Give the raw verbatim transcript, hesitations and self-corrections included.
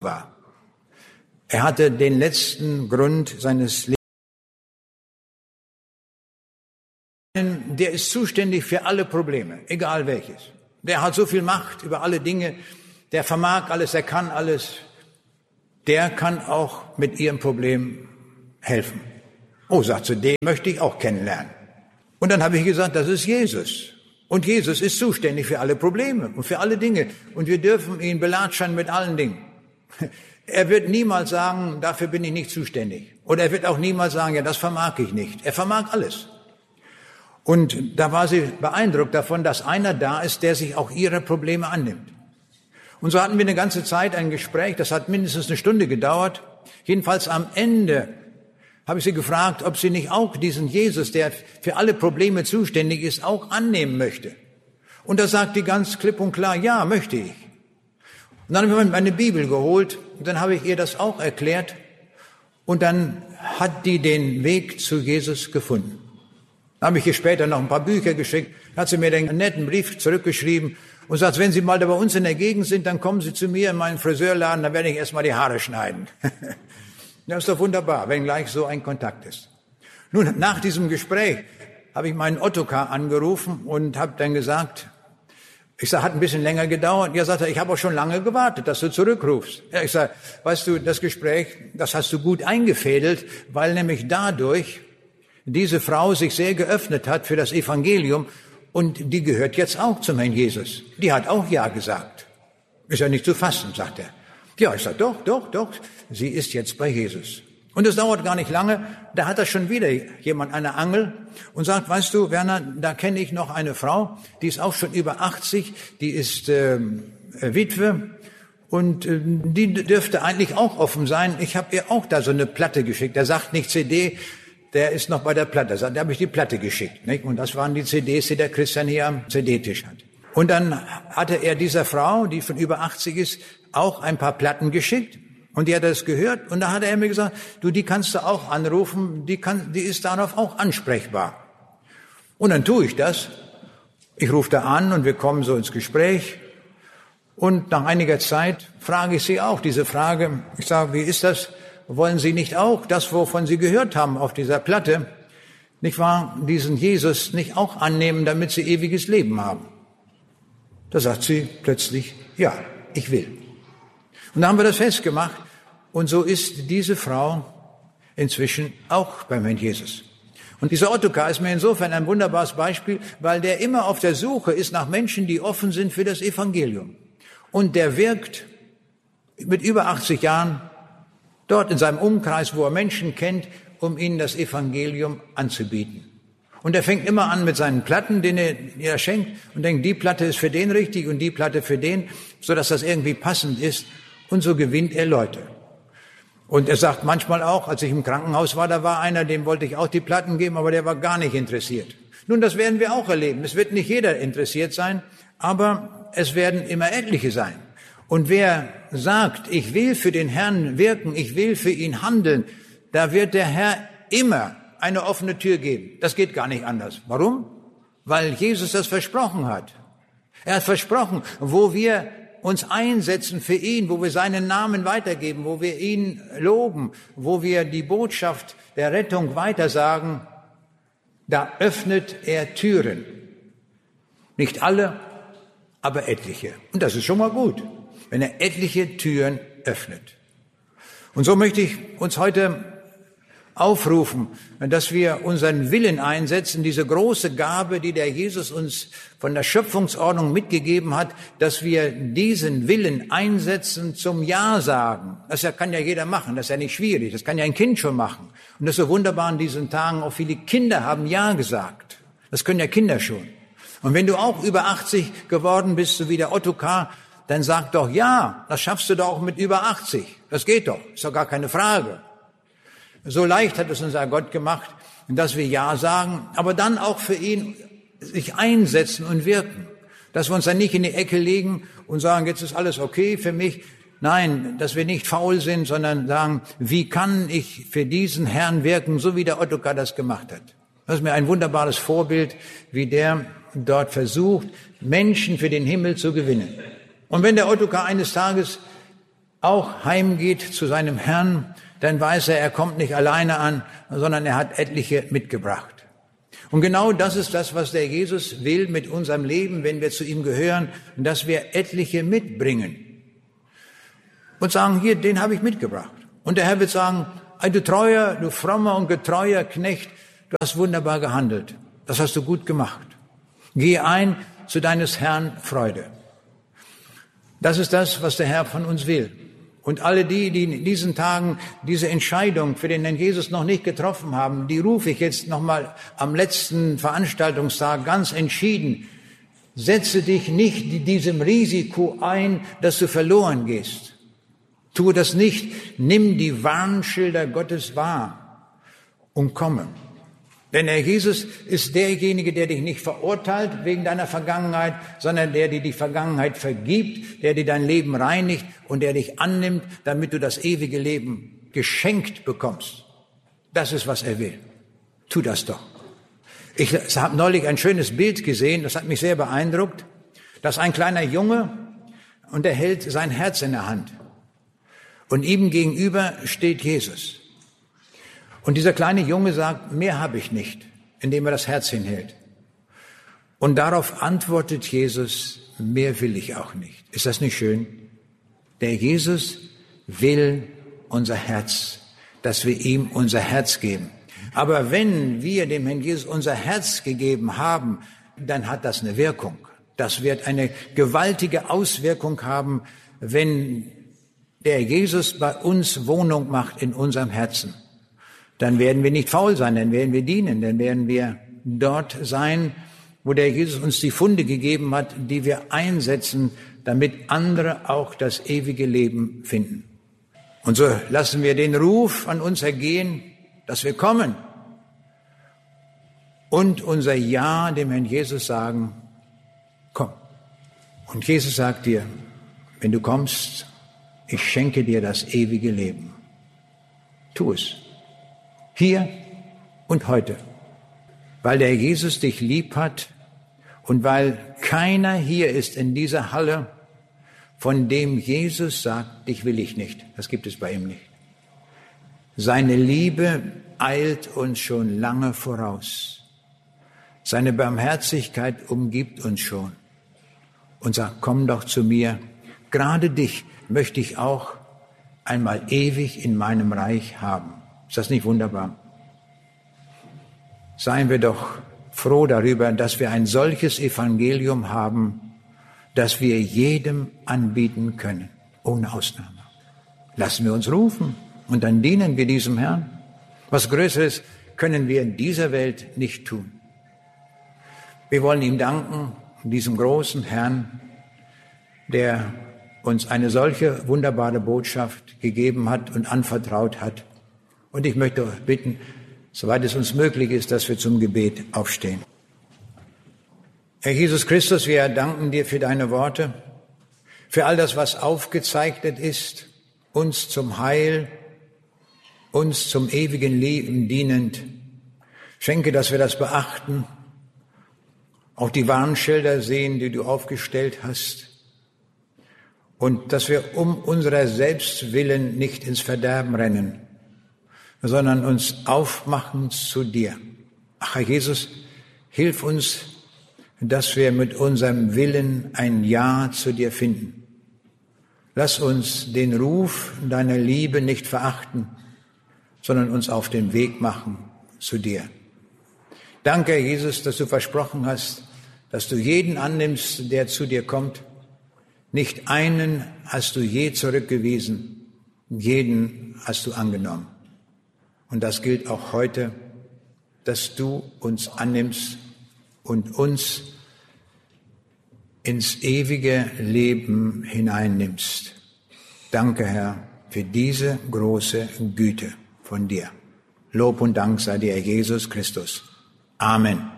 war. Er hatte den letzten Grund seines Lebens. Der ist zuständig für alle Probleme, egal welches. Der hat so viel Macht über alle Dinge, der vermag alles, er kann alles. Der kann auch mit ihrem Problem helfen. Oh, sagt sie, den möchte ich auch kennenlernen. Und dann habe ich gesagt, das ist Jesus. Und Jesus ist zuständig für alle Probleme und für alle Dinge. Und wir dürfen ihn belatschern mit allen Dingen. Er wird niemals sagen, dafür bin ich nicht zuständig. Oder er wird auch niemals sagen, ja, das vermag ich nicht. Er vermag alles. Und da war sie beeindruckt davon, dass einer da ist, der sich auch ihrer Probleme annimmt. Und so hatten wir eine ganze Zeit ein Gespräch, das hat mindestens eine Stunde gedauert. Jedenfalls am Ende habe ich sie gefragt, ob sie nicht auch diesen Jesus, der für alle Probleme zuständig ist, auch annehmen möchte. Und da sagt die ganz klipp und klar, ja, möchte ich. Und dann habe ich meine Bibel geholt und dann habe ich ihr das auch erklärt. Und dann hat die den Weg zu Jesus gefunden. Dann habe ich ihr später noch ein paar Bücher geschickt, hat sie mir den netten Brief zurückgeschrieben und sagt, wenn Sie mal da bei uns in der Gegend sind, dann kommen Sie zu mir in meinen Friseurladen, dann werde ich erstmal die Haare schneiden. Das ist doch wunderbar, wenn gleich so ein Kontakt ist. Nun, nach diesem Gespräch habe ich meinen Ottokar angerufen und habe dann gesagt, ich sage, hat ein bisschen länger gedauert. Ja, sagt er, ich habe auch schon lange gewartet, dass du zurückrufst. Ja, ich sage, weißt du, das Gespräch, das hast du gut eingefädelt, weil nämlich dadurch diese Frau sich sehr geöffnet hat für das Evangelium und die gehört jetzt auch zum Herrn Jesus. Die hat auch Ja gesagt. Ist ja nicht zu fassen, sagt er. Ja, ich sage, doch, doch, doch, sie ist jetzt bei Jesus. Und es dauert gar nicht lange, da hat er schon wieder jemand eine Angel und sagt, weißt du, Werner, da kenne ich noch eine Frau, die ist auch schon über achtzig, die ist äh, Witwe und äh, die dürfte eigentlich auch offen sein. Ich habe ihr auch da so eine Platte geschickt. Der sagt nicht C D, der ist noch bei der Platte. Da habe ich die Platte geschickt. Nicht? Und das waren die C Ds, die der Christian hier am C D-Tisch hat. Und dann hatte er dieser Frau, die von über achtzig ist, auch ein paar Platten geschickt. Und die hat das gehört. Und da hat er mir gesagt, du, die kannst du auch anrufen, die, kann, die ist darauf auch ansprechbar. Und dann tue ich das. Ich rufe da an und wir kommen so ins Gespräch. Und nach einiger Zeit frage ich sie auch diese Frage. Ich sage, wie ist das? Wollen Sie nicht auch das, wovon Sie gehört haben auf dieser Platte, nicht wahr, diesen Jesus nicht auch annehmen, damit Sie ewiges Leben haben? Da sagt sie plötzlich, ja, ich will. Und da haben wir das festgemacht. Und so ist diese Frau inzwischen auch beim Herrn Jesus. Und dieser Ottokar ist mir insofern ein wunderbares Beispiel, weil der immer auf der Suche ist nach Menschen, die offen sind für das Evangelium. Und der wirkt mit über achtzig Jahren dort in seinem Umkreis, wo er Menschen kennt, um ihnen das Evangelium anzubieten. Und er fängt immer an mit seinen Platten, denen er, die er schenkt, und denkt, die Platte ist für den richtig und die Platte für den, sodass das irgendwie passend ist. Und so gewinnt er Leute. Und er sagt manchmal auch, als ich im Krankenhaus war, da war einer, dem wollte ich auch die Platten geben, aber der war gar nicht interessiert. Nun, das werden wir auch erleben. Es wird nicht jeder interessiert sein, aber es werden immer etliche sein. Und wer sagt, ich will für den Herrn wirken, ich will für ihn handeln, da wird der Herr immer eine offene Tür geben. Das geht gar nicht anders. Warum? Weil Jesus das versprochen hat. Er hat versprochen, wo wir uns einsetzen für ihn, wo wir seinen Namen weitergeben, wo wir ihn loben, wo wir die Botschaft der Rettung weitersagen, da öffnet er Türen. Nicht alle, aber etliche. Und das ist schon mal gut, wenn er etliche Türen öffnet. Und so möchte ich uns heute aufrufen, dass wir unseren Willen einsetzen, diese große Gabe, die der Jesus uns von der Schöpfungsordnung mitgegeben hat, dass wir diesen Willen einsetzen zum Ja sagen. Das kann ja jeder machen, das ist ja nicht schwierig, das kann ja ein Kind schon machen. Und das ist so wunderbar in diesen Tagen, auch viele Kinder haben Ja gesagt. Das können ja Kinder schon. Und wenn du auch über achtzig geworden bist, so wie der Ottokar, dann sag doch ja, das schaffst du doch auch mit über achtzig. Das geht doch, ist doch gar keine Frage. So leicht hat es unser Gott gemacht, dass wir Ja sagen, aber dann auch für ihn sich einsetzen und wirken. Dass wir uns dann nicht in die Ecke legen und sagen, jetzt ist alles okay für mich. Nein, dass wir nicht faul sind, sondern sagen, wie kann ich für diesen Herrn wirken, so wie der Ottokar das gemacht hat. Das ist mir ein wunderbares Vorbild, wie der dort versucht, Menschen für den Himmel zu gewinnen. Und wenn der Ottokar eines Tages auch heimgeht zu seinem Herrn, dann weiß er, er kommt nicht alleine an, sondern er hat etliche mitgebracht. Und genau das ist das, was der Jesus will mit unserem Leben, wenn wir zu ihm gehören, dass wir etliche mitbringen und sagen, hier, den habe ich mitgebracht. Und der Herr wird sagen, du treuer, du frommer und getreuer Knecht, du hast wunderbar gehandelt. Das hast du gut gemacht. Geh ein zu deines Herrn Freude. Das ist das, was der Herr von uns will. Und alle die, die in diesen Tagen diese Entscheidung für den Herrn Jesus noch nicht getroffen haben, die rufe ich jetzt nochmal am letzten Veranstaltungstag ganz entschieden. Setze dich nicht diesem Risiko ein, dass du verloren gehst. Tue das nicht. Nimm die Warnschilder Gottes wahr und komme. Denn der Jesus ist derjenige, der dich nicht verurteilt wegen deiner Vergangenheit, sondern der dir die Vergangenheit vergibt, der dir dein Leben reinigt und der dich annimmt, damit du das ewige Leben geschenkt bekommst. Das ist, was er will. Tu das doch. Ich habe neulich ein schönes Bild gesehen, das hat mich sehr beeindruckt. Das ist ein kleiner Junge und er hält sein Herz in der Hand. Und ihm gegenüber steht Jesus. Und dieser kleine Junge sagt, mehr habe ich nicht, indem er das Herz hinhält. Und darauf antwortet Jesus, mehr will ich auch nicht. Ist das nicht schön? Der Jesus will unser Herz, dass wir ihm unser Herz geben. Aber wenn wir dem Herrn Jesus unser Herz gegeben haben, dann hat das eine Wirkung. Das wird eine gewaltige Auswirkung haben, wenn der Jesus bei uns Wohnung macht in unserem Herzen. Dann werden wir nicht faul sein, dann werden wir dienen, dann werden wir dort sein, wo der Jesus uns die Funde gegeben hat, die wir einsetzen, damit andere auch das ewige Leben finden. Und so lassen wir den Ruf an uns ergehen, dass wir kommen und unser Ja dem Herrn Jesus sagen, komm. Und Jesus sagt dir, wenn du kommst, ich schenke dir das ewige Leben. Tu es. Hier und heute. Weil der Jesus dich lieb hat und weil keiner hier ist in dieser Halle, von dem Jesus sagt, dich will ich nicht. Das gibt es bei ihm nicht. Seine Liebe eilt uns schon lange voraus. Seine Barmherzigkeit umgibt uns schon und sagt, komm doch zu mir. Gerade dich möchte ich auch einmal ewig in meinem Reich haben. Ist das nicht wunderbar? Seien wir doch froh darüber, dass wir ein solches Evangelium haben, das wir jedem anbieten können, ohne Ausnahme. Lassen wir uns rufen und dann dienen wir diesem Herrn. Was Größeres können wir in dieser Welt nicht tun. Wir wollen ihm danken, diesem großen Herrn, der uns eine solche wunderbare Botschaft gegeben hat und anvertraut hat. Und ich möchte euch bitten, soweit es uns möglich ist, dass wir zum Gebet aufstehen. Herr Jesus Christus, wir danken dir für deine Worte, für all das, was aufgezeichnet ist, uns zum Heil, uns zum ewigen Leben dienend. Schenke, dass wir das beachten, auch die Warnschilder sehen, die du aufgestellt hast, und dass wir um unserer selbst willen nicht ins Verderben rennen, sondern uns aufmachen zu dir. Ach, Herr Jesus, hilf uns, dass wir mit unserem Willen ein Ja zu dir finden. Lass uns den Ruf deiner Liebe nicht verachten, sondern uns auf den Weg machen zu dir. Danke, Herr Jesus, dass du versprochen hast, dass du jeden annimmst, der zu dir kommt. Nicht einen hast du je zurückgewiesen, jeden hast du angenommen. Und das gilt auch heute, dass du uns annimmst und uns ins ewige Leben hineinnimmst. Danke, Herr, für diese große Güte von dir. Lob und Dank sei dir, Jesus Christus. Amen.